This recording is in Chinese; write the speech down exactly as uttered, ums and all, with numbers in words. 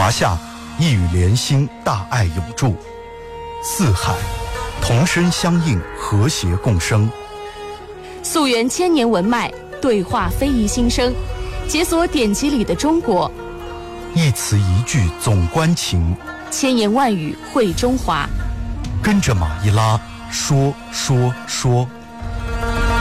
华夏一语连心，大爱永驻；四海同声相应，和谐共生。 溯源千年文脉，对话非遗新生，解锁典籍里的中国。 一词一句总关情， 千言万语汇中华。 跟着马一拉，说说说。